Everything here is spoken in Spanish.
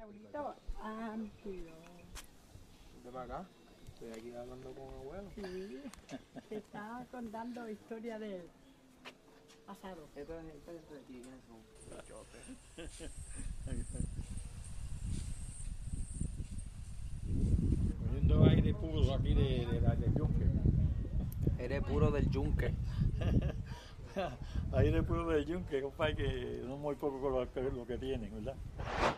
Ahorita amplio. ¿De para acá? Estoy aquí hablando con abuelo. Sí, te estaba contando historia del pasado. Esto es de aquí, ¿quiénes son? Chote. Cogiendo aire puro aquí del yunque. Eres puro del yunque. Aire puro del yunque, compadre, que no muy poco con lo que tienen, ¿verdad?